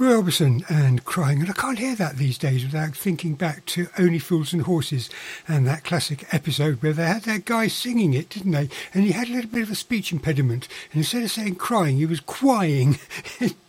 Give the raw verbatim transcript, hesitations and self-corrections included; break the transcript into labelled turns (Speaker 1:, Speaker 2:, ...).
Speaker 1: Roy Orbison and Crying, and I can't hear that these days without thinking back to Only Fools and Horses and that classic episode where they had that guy singing it, didn't they? And he had a little bit of a speech impediment, and instead of saying crying, he was crying. It's